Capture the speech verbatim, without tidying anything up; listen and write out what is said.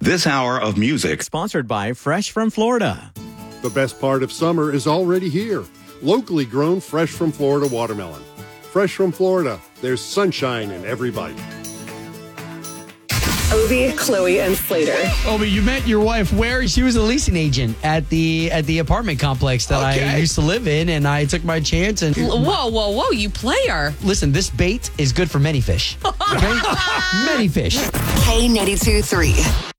This hour of music sponsored by Fresh from Florida. The best part of summer is already here. Locally grown Fresh from Florida watermelon. Fresh from Florida, there's sunshine in every bite. Obi, Chloe, and Slater. Obi, you met your wife where? She was a leasing agent at the at the apartment complex that Okay. I used to live in, and I took my chance. And Whoa, whoa, whoa, you player. listen, this bait is good for many fish. Okay, many fish. K ninety-two three.